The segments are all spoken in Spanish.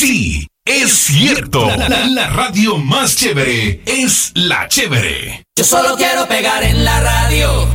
Sí, es cierto. La radio más chévere es La Chévere. Yo solo quiero pegar en la radio.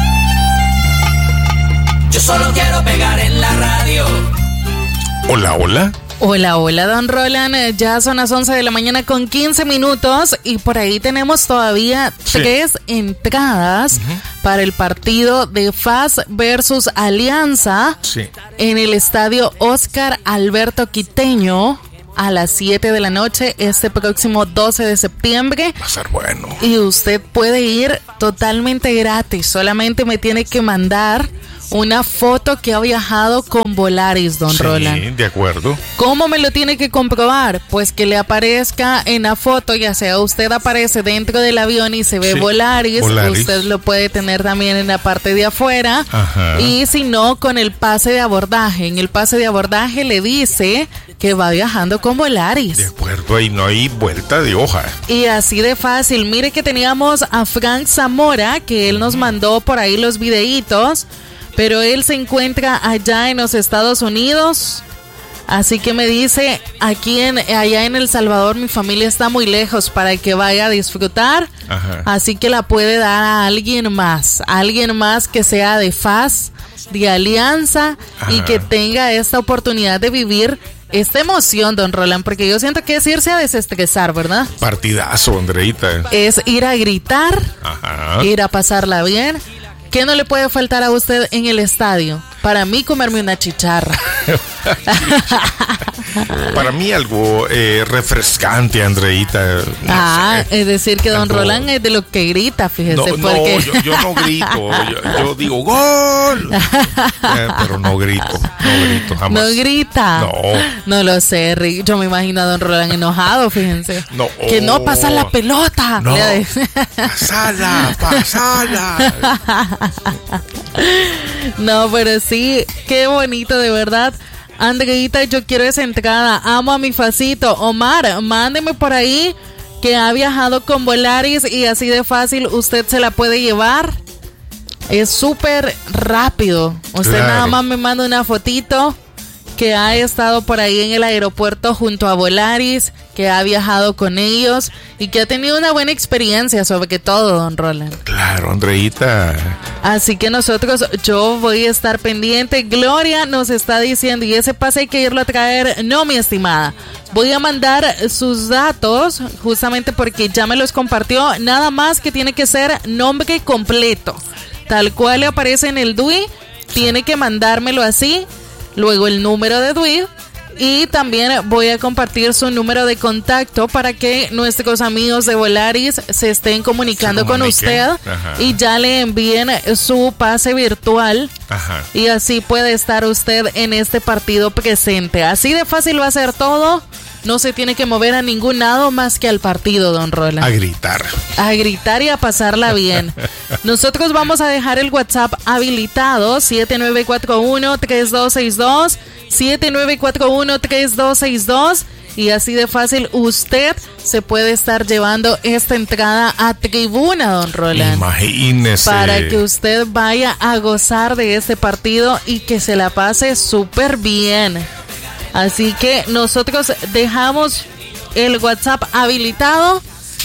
Yo solo quiero pegar en la radio. Hola, hola. Hola, hola, don Roland. Ya son las 11 de la mañana con 15 minutos y por ahí tenemos todavía 3 entradas para el partido de FAS versus Alianza en el estadio Oscar Alberto Quiteño a las 7 de la noche este próximo 12 de septiembre. Va a ser bueno. Y usted puede ir totalmente gratis, solamente me tiene que mandar una foto que ha viajado con Volaris, don Roland. Sí, de acuerdo. ¿Cómo me lo tiene que comprobar? Pues que le aparezca en la foto, ya sea usted aparece dentro del avión y se ve Volaris, usted lo puede tener también en la parte de afuera. Ajá. Y si no, con el pase de abordaje. En el pase de abordaje le dice que va viajando con Volaris. De acuerdo, ahí no hay vuelta de hoja. Y así de fácil. Mire que teníamos a Frank Zamora, que él nos mandó por ahí los videitos, pero él se encuentra allá en los Estados Unidos, así que me dice, allá en El Salvador mi familia está muy lejos para que vaya a disfrutar. Ajá. Así que la puede dar a alguien más que sea de FAS, de Alianza. Ajá. Y que tenga esta oportunidad de vivir esta emoción, don Roland, porque yo siento que es irse a desestresar, ¿verdad? Partidazo, Andreita. Es ir a gritar, ajá, ir a pasarla bien. ¿Qué no le puede faltar a usted en el estadio? Para mí, comerme una chicharra. Para mí algo refrescante, Andreita. No sé, es decir que don Roland es de lo que grita, fíjese. No, yo no grito, yo digo ¡gol! Pero no grito jamás. ¿No grita? No lo sé, Rick. Yo me imagino a don Roland enojado, fíjense. No. Que no pasa la pelota. No, pasala. No, pero sí, qué bonito, de verdad. Andreita, yo quiero esa entrada. Amo a mi Facito. Omar, mándeme por ahí que ha viajado con Volaris y así de fácil usted se la puede llevar. Es súper rápido. Usted nada más me manda una fotito que ha estado por ahí en el aeropuerto junto a Volaris, que ha viajado con ellos y que ha tenido una buena experiencia sobre todo, don Roland. Claro, Andreita. Así que yo voy a estar pendiente. Gloria nos está diciendo, y ese pase hay que irlo a traer. No, mi estimada, voy a mandar sus datos justamente porque ya me los compartió. Nada más que tiene que ser nombre completo, tal cual le aparece en el DUI. Tiene que mandármelo así. Luego el número de DUI y también voy a compartir su número de contacto para que nuestros amigos de Volaris se estén comunicando con usted. Ajá. Y ya le envíen su pase virtual. Ajá. Y así puede estar usted en este partido presente. Así de fácil va a ser todo. No se tiene que mover a ningún lado más que al partido, don Roland. A gritar. A gritar y a pasarla bien. Nosotros vamos a dejar el WhatsApp habilitado, 7941-3262, 7941-3262. Y así de fácil usted se puede estar llevando esta entrada a tribuna, don Roland. Imagínese. Para que usted vaya a gozar de este partido y que se la pase súper bien. Así que nosotros dejamos el WhatsApp habilitado,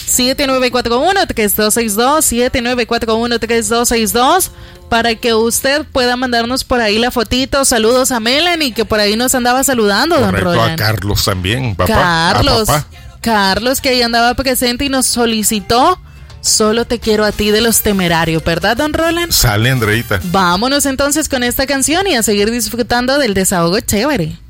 7941-3262, 7941-3262, para que usted pueda mandarnos por ahí la fotito. Saludos a Melanie, que por ahí nos andaba saludando, correcto, don Roland. A Carlos también, papá. Carlos, que ahí andaba presente y nos solicitó Solo te quiero a ti de Los Temerarios, ¿verdad, don Roland? Sale, Andreita. Vámonos entonces con esta canción y a seguir disfrutando del desahogo chévere.